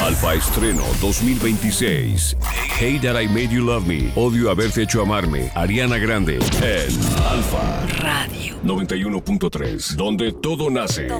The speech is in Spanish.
Alfa Estreno 2026. Hey That I Made You Love Me. Odio haberte hecho amarme. Ariana Grande. En Alfa Radio 91.3. Donde todo nace.